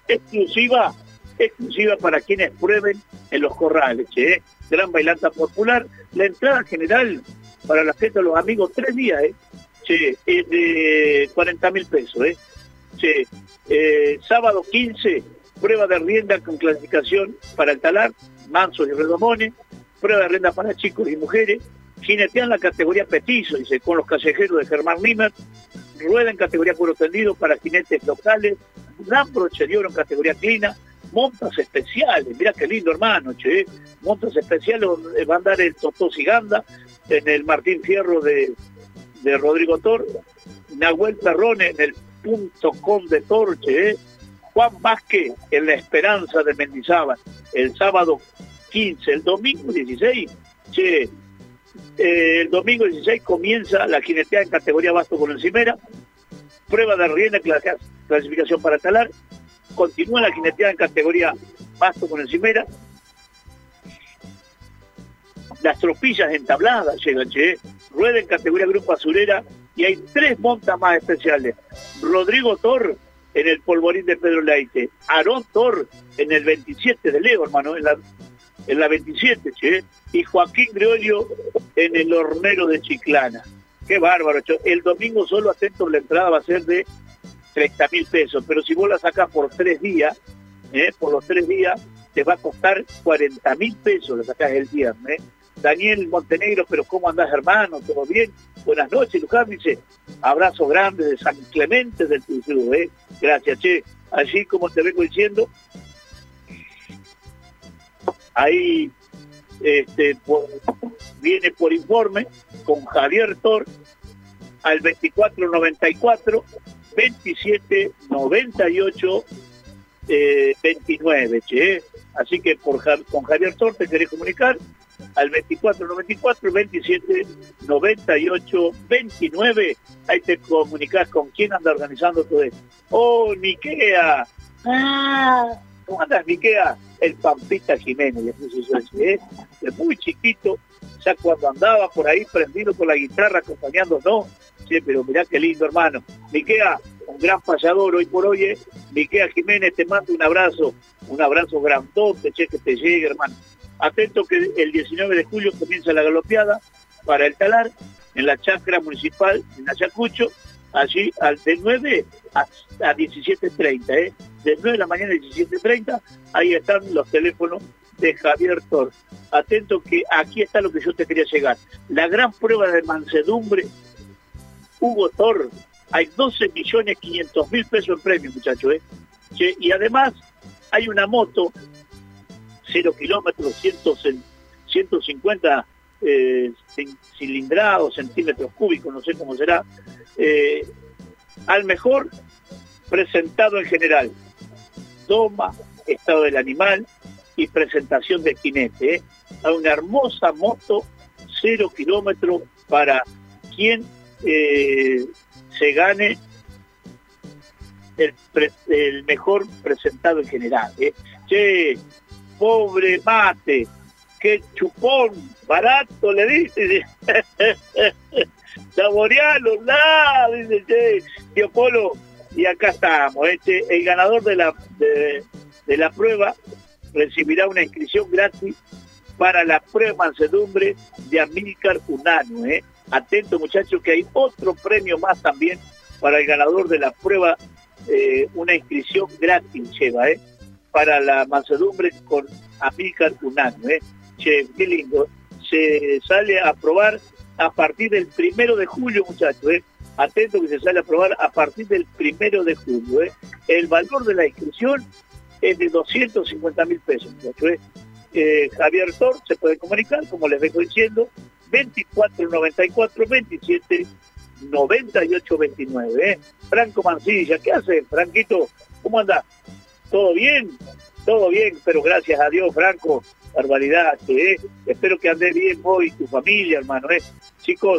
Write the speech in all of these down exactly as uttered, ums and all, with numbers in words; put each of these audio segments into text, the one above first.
exclusiva, exclusiva para quienes prueben en los corrales, che, ¿eh? Gran bailanta popular. La entrada general para la fiesta de los amigos, tres días, ¿eh? Che, es de cuarenta mil pesos, ¿eh? Che, eh, sábado quince, prueba de rienda con clasificación para el talar, mansos y redomones, prueba de rienda para chicos y mujeres, jinetean la categoría petizo, dice, con los callejeros de Germán Rimer, rueda en categoría puro tendido para jinetes locales, gran brocherío en categoría clina, montas especiales, mira qué lindo hermano, che, montas especiales donde va a andar el Totó Siganda, en el Martín Fierro de, de Rodrigo Tor, Nahuel Perrone en el punto com de Torche, eh, Juan Vázquez en La Esperanza de Mendizábal, el sábado quince, el domingo dieciséis, che, eh, el domingo dieciséis comienza la jineteada en categoría basto con encimera, prueba de rienda, clasificación para talar, continúa la jineteada en categoría basto con encimera, las tropillas entabladas llegan, che, rueda en categoría grupo azulera, y hay tres montas más especiales. Rodrigo Tor en el polvorín de Pedro Leite, Aarón Tor en el veintisiete de Leo, hermano, en la, en la veintisiete, che, y Joaquín Greolio en el hornero de Chiclana. Qué bárbaro, che. El domingo solo, atento, la entrada va a ser de treinta mil pesos, pero si vos la sacás por tres días, eh, por los tres días, te va a costar cuarenta mil pesos, la sacás el viernes. Daniel Montenegro, pero ¿cómo andás, hermano? ¿Todo bien? Buenas noches, Luján, dice, abrazo grande de San Clemente del Tuzú, ¿eh? Gracias, che. Así como te vengo diciendo, ahí este, por, viene por informe con Javier Tor al veinticuatro noventa y cuatro, veintisiete noventa y ocho, eh, veintinueve, che. Así que por, con Javier Tor te querés comunicar al veinticuatro noventa y cuatro, veintisiete noventa y ocho, veintinueve, ahí te comunicas con quién anda organizando todo esto. ¡Oh, Miquea! ¡Ah! ¿Cómo andas, Miquea? El Pampita Jiménez, ¿eh? De muy chiquito, ya cuando andaba por ahí prendido con la guitarra acompañándonos, sí, pero mirá qué lindo, hermano. Miquea, un gran payador hoy por hoy, ¿eh? Miquea Jiménez, te mando un abrazo, un abrazo grandote, che, que te llegue, hermano. Atento que el diecinueve de julio comienza la galopeada para el talar en la chacra municipal en Ayacucho, allí al, de nueve a, a diecisiete treinta, ¿eh? De nueve de la mañana a diecisiete treinta, ahí están los teléfonos de Javier Tor. Atento que aquí está lo que yo te quería llegar. La gran prueba de mansedumbre, Hugo Tor, hay doce millones quinientos mil pesos en premios, muchachos, ¿eh? Che, y además hay una moto cero kilómetros, ciento cincuenta eh, cilindrados, centímetros cúbicos, no sé cómo será, eh, al mejor presentado en general, doma, estado del animal y presentación del jinete, ¿eh? A una hermosa moto, cero kilómetros, para quien eh, se gane el, pre, el mejor presentado en general, ¿eh? Che, pobre mate, qué chupón, barato le dice, saborealo, la, dice, che, tío Polo, y acá estamos, este, el ganador de la, de, de la prueba recibirá una inscripción gratis para la prueba de mansedumbre de Amílcar Unánue, ¿eh? Atento, muchachos, que hay otro premio más también para el ganador de la prueba, eh, una inscripción gratis lleva, ¿eh? Para la mansedumbre con Amílcar Unánue, ¿eh? Che, qué lindo. Se sale a probar a partir del primero de julio, muchachos, ¿eh? Atento que se sale a probar a partir del primero de julio, ¿eh? El valor de la inscripción es de doscientos cincuenta mil pesos, muchachos, ¿eh? Eh, Javier Tor se puede comunicar, como les vengo diciendo, veinticuatro noventa y cuatro, veintisiete noventa y ocho, veintinueve, ¿eh? Franco Mancilla, ¿qué hace, Franquito? ¿Cómo anda? ¿Todo bien? Todo bien, pero gracias a Dios, Franco, barbaridad, ¿eh? Espero que andes bien vos y tu familia, hermano, ¿eh? Chicos,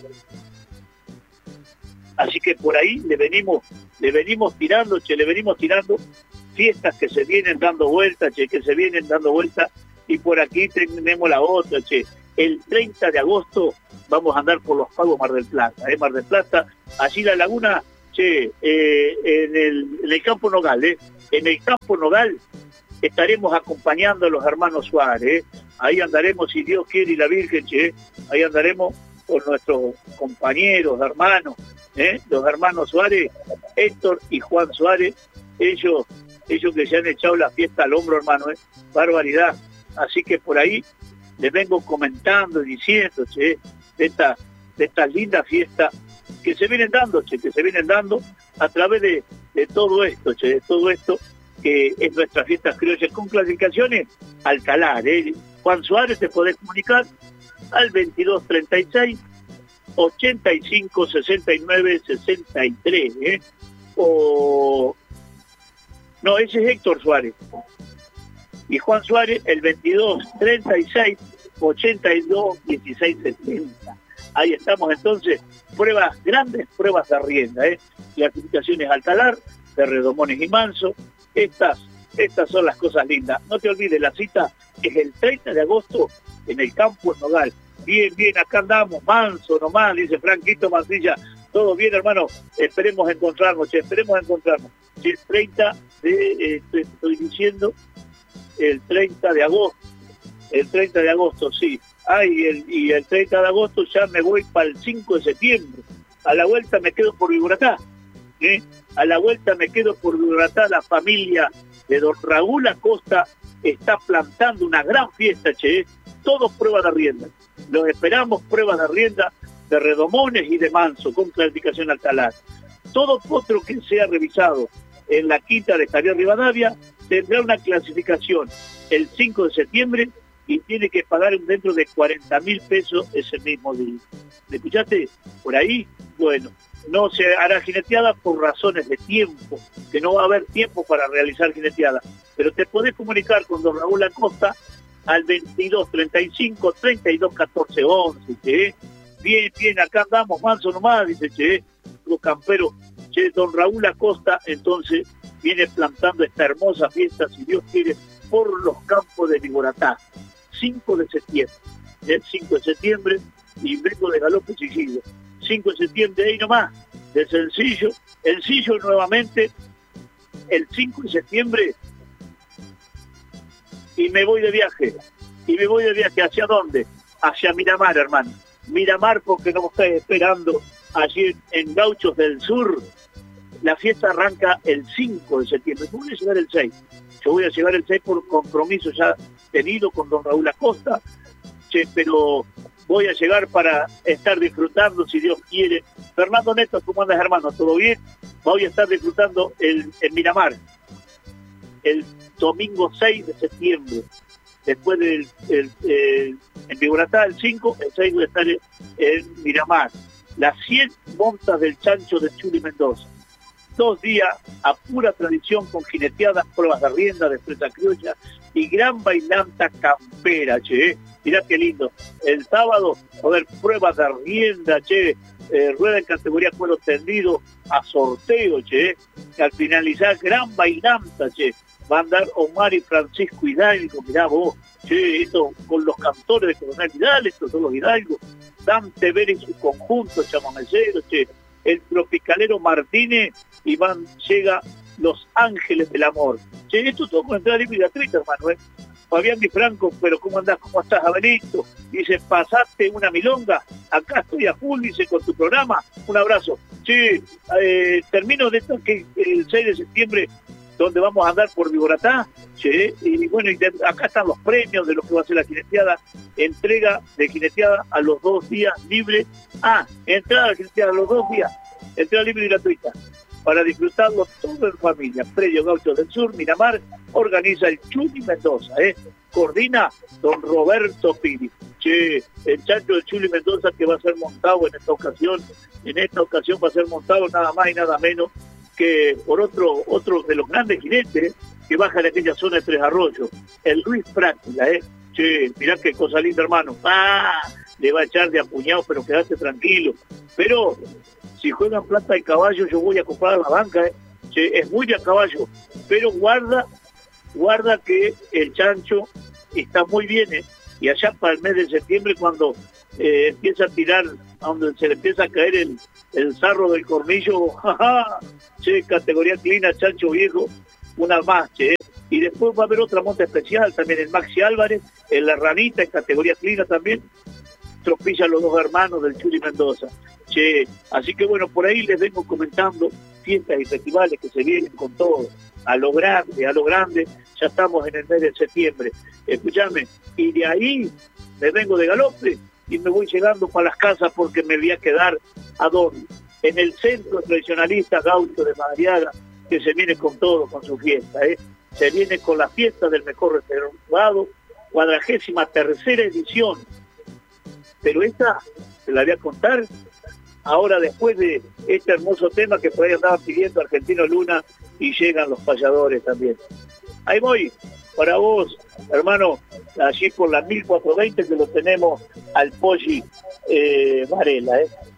así que por ahí le venimos, le venimos tirando, che, le venimos tirando fiestas que se vienen dando vueltas, che, que se vienen dando vueltas, y por aquí tenemos la otra, che. El treinta de agosto vamos a andar por los pagos Mar del Plata, ¿eh? Mar del Plata, allí la laguna che, eh, en, el, en el campo Nogal, ¿eh? En el campo Nogal estaremos acompañando a los hermanos Suárez, ¿eh? Ahí andaremos, si Dios quiere y la Virgen, che, ahí andaremos con nuestros compañeros, hermanos, ¿eh? Los hermanos Suárez, Héctor y Juan Suárez, ellos, ellos que se han echado la fiesta al hombro, hermano, ¿eh? Barbaridad. Así que por ahí les vengo comentando y diciendo, che, de esta, de esta linda fiesta que se vienen dando, che, que se vienen dando a través de, de todo esto, che, de todo esto que es nuestra fiesta criolla con clasificaciones Alcalá, ¿eh? Juan Suárez, te podés comunicar al veintidós treinta y seis, ochenta y cinco, sesenta y nueve, sesenta y tres, ¿eh? O... No, ese es Héctor Suárez. Y Juan Suárez, el veintidós treinta y seis, ochenta y dos, dieciséis, setenta. Ahí estamos entonces, pruebas grandes, pruebas de arrienda, ¿eh? Clasificaciones Alcalar, de Redomones y Manso. Estas, estas son las cosas lindas. No te olvides, la cita es el treinta de agosto en el campo en Nogal. Bien, bien, acá andamos, manso nomás, dice Franquito Mancilla. Todo bien, hermano, esperemos encontrarnos, che, esperemos encontrarnos. Che, el treinta de, eh, te estoy diciendo, el treinta de agosto, el treinta de agosto, sí. Ah, y el, y el treinta de agosto ya me voy para el cinco de septiembre. A la vuelta me quedo por Viboratá, ¿eh? A la vuelta me quedo por Viboratá. La familia de don Raúl Acosta está plantando una gran fiesta, che, ¿eh? Todos pruebas de arrienda. Los esperamos, pruebas de arrienda de Redomones y de Manso, con clasificación Alcalá. Todo potro que sea revisado en la quinta de Javier Rivadavia tendrá una clasificación el cinco de septiembre y tiene que pagar dentro de cuarenta mil pesos ese mismo día. ¿Me escuchaste? Por ahí, bueno, no se hará jineteada por razones de tiempo, que no va a haber tiempo para realizar jineteada, pero te podés comunicar con don Raúl Acosta al veintidós treinta y cinco, treinta y dos catorce once, che. Bien, bien, acá andamos, manso nomás, dice, che, los camperos, che, don Raúl Acosta, entonces, viene plantando esta hermosa fiesta, si Dios quiere, por los campos de Viboratá, cinco de septiembre, el cinco de septiembre, y vengo de galope Sigillo, cinco de septiembre, ahí nomás, de Sencillo, el Sillo nuevamente, el cinco de septiembre, y me voy de viaje, y me voy de viaje, ¿hacia dónde? Hacia Miramar, hermano, Miramar, porque nos está esperando allí en Gauchos del Sur. La fiesta arranca el cinco de septiembre, yo voy a llegar el seis, yo voy a llegar el seis por compromiso ya tenido con don Raúl Acosta, che, pero voy a llegar para estar disfrutando, si Dios quiere. Fernando Neto, ¿cómo andas, hermano? ¿Todo bien? Voy a estar disfrutando el, en Miramar, el domingo seis de septiembre, después del el, el, en Viboratá el cinco, el seis voy a estar en, en Miramar. Las cien montas del chancho de Chuli Mendoza. Dos días a pura tradición con jineteadas, pruebas de rienda, de fresa criolla y gran bailanta campera, che. Mirá qué lindo. El sábado, a ver, pruebas de rienda, che. Eh, rueda en categoría cuero tendido a sorteo, che. Y al finalizar, gran bailanta, che. Va a andar Omar y Francisco Hidalgo, mirá vos, che, esto con los cantores de Coronel Vidal, estos son los Hidalgo. Dante Ver en su conjunto, chamamecero, che. El tropicalero Martínez y van, llega Los Ángeles del Amor. Che, esto todo con entrada libre y gratuita, hermano, ¿eh? Fabián Di Franco, pero ¿cómo andás? ¿Cómo estás, Abelito? Dice, ¿pasaste una milonga? Acá estoy a full, dice, con tu programa. Un abrazo. Che, eh, termino de esto que el seis de septiembre, donde vamos a andar por Viboratá, che, y bueno, y de, acá están los premios de lo que va a ser la jineteada, entrega de jineteada a los dos días libre, ah, entrada de jineteada a los dos días, entrada libre y gratuita, para disfrutarlo todo en familia. Predio Gauchos del Sur, Miramar, organiza el Chuli Mendoza, eh, coordina don Roberto Piri. Che, el chancho del Chuli Mendoza que va a ser montado en esta ocasión, en esta ocasión va a ser montado nada más y nada menos que por otro otro de los grandes jinetes que baja en aquella zona de Tres Arroyos, el Luis Prácula, ¿eh? Che, mirá qué cosa linda, hermano. ¡Ah! Le va a echar de apuñado, pero quedate tranquilo. Pero, si juegan plata de caballo, yo voy a comprar la banca, ¿eh? Che, es muy de a caballo. Pero guarda, guarda que el chancho está muy bien, ¿eh? Y allá para el mes de septiembre, cuando eh, empieza a tirar, a donde se le empieza a caer el, el Zarro del Cornillo, jaja, che, categoría clina, chancho viejo, una más, che. Y después va a haber otra monta especial también, el Maxi Álvarez, en La Ranita, en categoría clina también, tropillan los dos hermanos del Chuli Mendoza. Che, así que bueno, por ahí les vengo comentando fiestas y festivales que se vienen con todo, a lo grande, a lo grande, ya estamos en el mes de septiembre. Escúchame, y de ahí me vengo de galope y me voy llegando para las casas porque me voy a quedar a dónde, en el centro tradicionalista gaucho de Madariaga, que se viene con todo, con su fiesta, ¿eh? Se viene con la fiesta del mejor reservado, cuadragésima tercera edición. Pero esta se la voy a contar ahora después de este hermoso tema que por ahí andaba pidiendo Argentino Luna y llegan los payadores también. Ahí voy, para vos, hermano, allí por la mil cuatrocientos veinte que lo tenemos al Polly eh, Varela, ¿eh?